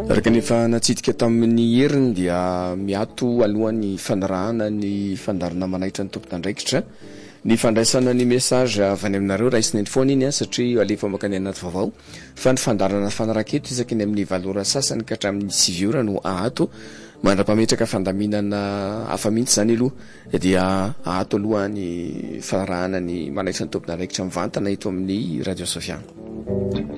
Araka nefa natsidika tamin'ny heriny dia miato alohan'ny fanarahana ny fandarana manaitra ny tompon'andraikitra ny fandraisana ny message avy any aminareo raisina ny foana iny satria alefa makany anaty vaovao fa ny fandarana fanaraketo isaky ny amin'ny valora sasany ka hatramin'ny 9 ora no ahato mandra-pametraka fandaminana hafa mihitsy zany aloha dia ahato aloha ny fanarahana ny manaitra ny tompon'andraikitra mivantana eto amin'ny radio Sofia.